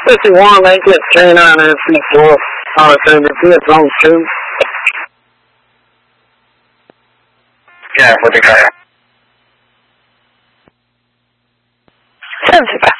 51 Lincoln 3994 RSMC, it's on stream. Yeah, with the guy. 10-5.